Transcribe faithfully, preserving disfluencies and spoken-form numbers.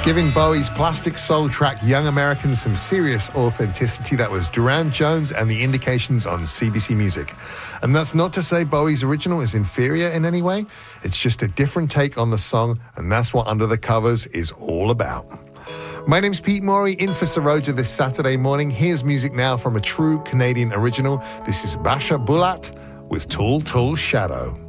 Giving Bowie's plastic soul track Young Americans some serious authenticity. That was Durand Jones and The Indications on C B C Music. And that's not to say Bowie's original is inferior in any way. It's just a different take on the song, and that's what Under the Covers is all about. My name's Pete Morey, in for Saroja this Saturday morning. Here's music now from a true Canadian original. This is Basha Bulat with Tall, Tall Shadow.